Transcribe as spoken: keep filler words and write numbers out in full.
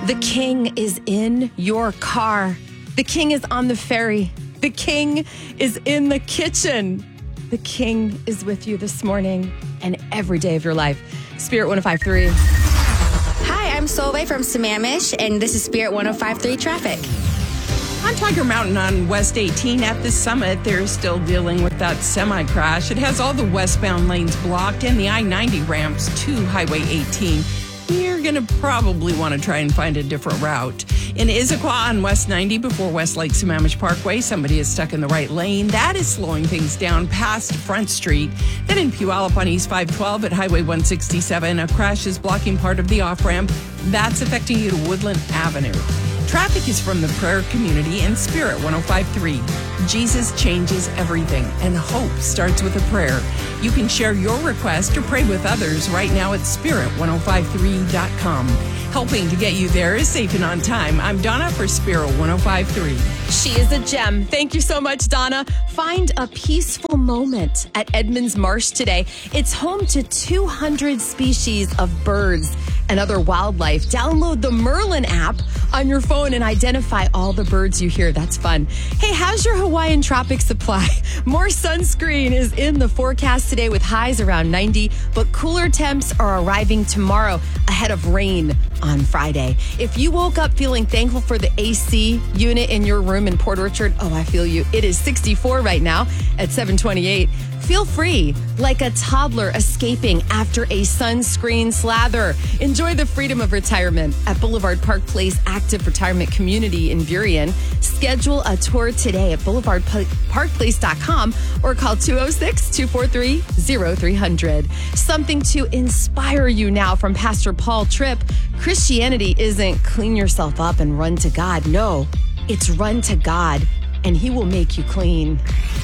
The King is in your car. The King is on the ferry. The King is in the kitchen. The King is with you this morning and every day of your life. Spirit one oh five point three. Hi, I'm Solveig from Sammamish, and this is Spirit one oh five point three Traffic. On Tiger Mountain on West eighteen at the summit, they're still dealing with that semi-crash. It has all the westbound lanes blocked and the I ninety ramps to Highway eighteen. You're going to probably want to try and find a different route. In Issaquah on West ninety before Westlake Sammamish Parkway, somebody is stuck in the right lane. That is slowing things down past Front Street. Then in Puyallup on East five twelve at Highway one sixty-seven, a crash is blocking part of the off-ramp. That's affecting you to Woodland Avenue. Traffic is from the prayer community and Spirit one oh five point three. Jesus changes everything, and hope starts with a prayer. You can share your request or pray with others right now at spirit ten fifty-three dot com. Helping to get you there is Safe and On Time. I'm Donna for Spirit ten fifty-three. She is a gem. Thank you so much, Donna. Find a peaceful moment at Edmonds Marsh today. It's home to two hundred species of birds and other wildlife. Download the Merlin app on your phone and identify all the birds you hear. That's fun. Hey, how's your Hawaiian tropic supply? More sunscreen is in the forecast today with highs around ninety, but cooler temps are arriving tomorrow ahead of rain on Friday. If you woke up feeling thankful for the A C unit in your room in Port Orchard, oh, I feel you. It is sixty-four right now at seven twenty-eight. Feel free, like a toddler escaping after a sunscreen slather. Enjoy the freedom of retirement at Boulevard Park Place Active Retirement Community in Burien. Schedule a tour today at boulevard park place dot com or call two oh six, two four three, oh three hundred. Something to inspire you now from Pastor Paul Tripp. Christianity isn't clean yourself up and run to God. No, it's run to God and He will make you clean.